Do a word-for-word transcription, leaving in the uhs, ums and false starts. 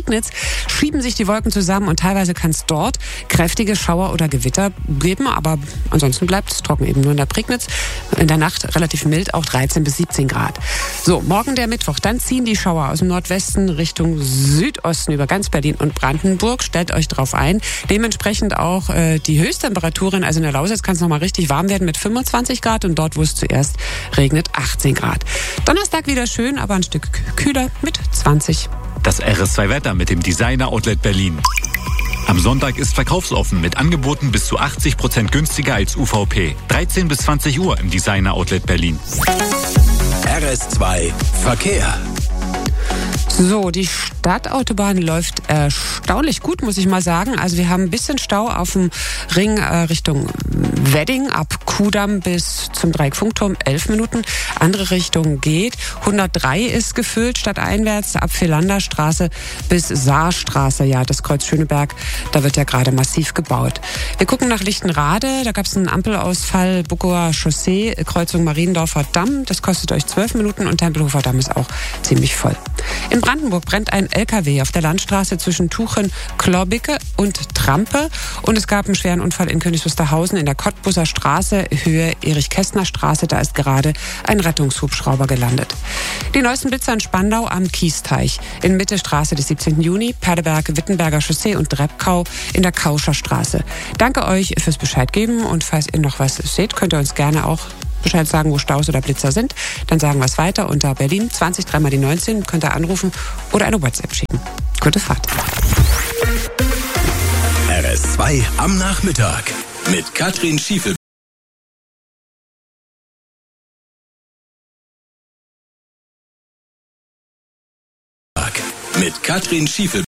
Prignitz schieben sich die Wolken zusammen und teilweise kann es dort kräftige Schauer oder Gewitter geben, aber ansonsten bleibt es trocken, eben nur in der Prignitz. In der Nacht relativ mild, auch dreizehn bis siebzehn Grad. So, morgen der Mittwoch, dann ziehen die Schauer aus dem Nordwesten Richtung Südosten über ganz Berlin und Brandenburg. Stellt euch drauf ein. Dementsprechend auch äh, die Höchsttemperaturen, also in der Lausitz kann es nochmal richtig warm werden mit fünfundzwanzig Grad und dort, wo es zuerst regnet, achtzehn Grad. Donnerstag wieder schön, aber ein Stück kühler mit zwanzig. Das R S zwei Wetter mit dem Designer Outlet Berlin. Am Sonntag ist verkaufsoffen mit Angeboten bis zu achtzig Prozent günstiger als U V P. dreizehn bis zwanzig Uhr im Designer Outlet Berlin. R S zwei Verkehr. So, die Stadtautobahn läuft erstaunlich gut, muss ich mal sagen. Also wir haben ein bisschen Stau auf dem Ring äh, Richtung Wedding, ab Kudamm bis zum Dreieck-Funkturm, elf Minuten. Andere Richtung geht. hundertdrei ist gefüllt, stadteinwärts, ab Philanderstraße bis Saarstraße. Ja, das Kreuz Schöneberg, da wird ja gerade massiv gebaut. Wir gucken nach Lichtenrade, da gab es einen Ampelausfall, Buckower Chaussee, Kreuzung Mariendorfer Damm. Das kostet euch zwölf Minuten und Tempelhofer Damm ist auch ziemlich voll. In Brandenburg brennt ein L K W auf der Landstraße zwischen Tuchen, Klorbicke und Trampe. Und es gab einen schweren Unfall in Königs Wusterhausen in der Cottbuser Straße, Höhe Erich-Kästner-Straße. Da ist gerade ein Rettungshubschrauber gelandet. Die neuesten Blitzer in Spandau am Kiesteich. In Mitte Straße des siebzehnten Juni, Perleberg, Wittenberger Chaussee und Dreppkau in der Kauscher Straße. Danke euch fürs Bescheid geben und falls ihr noch was seht, könnt ihr uns gerne auch Bescheid sagen, wo Staus oder Blitzer sind. Dann sagen wir es weiter unter Berlin zwanzig dreimal die neunzehn. Könnt ihr anrufen oder eine WhatsApp schicken. Gute Fahrt. R S zwei am Nachmittag mit Katrin Schiefel. Mit Katrin Schiefel.